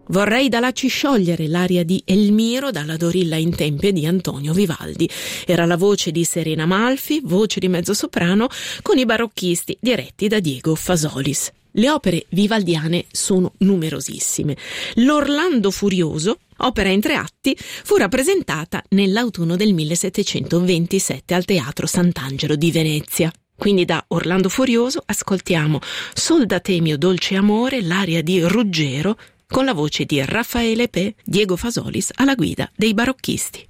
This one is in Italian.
Vorrei da lacci sciogliere, l'aria di Elmiro dalla Dorilla in Tempie di Antonio Vivaldi. Era la voce di Serena Malfi, voce di mezzosoprano, con i barocchisti diretti da Diego Fasolis. Le opere vivaldiane sono numerosissime. L'Orlando Furioso, opera in 3 atti, fu rappresentata nell'autunno del 1727 al Teatro Sant'Angelo di Venezia. Quindi da Orlando Furioso ascoltiamo Soldate mio dolce amore, l'aria di Ruggero, con la voce di Raffaele Pe, Diego Fasolis alla guida dei barocchisti.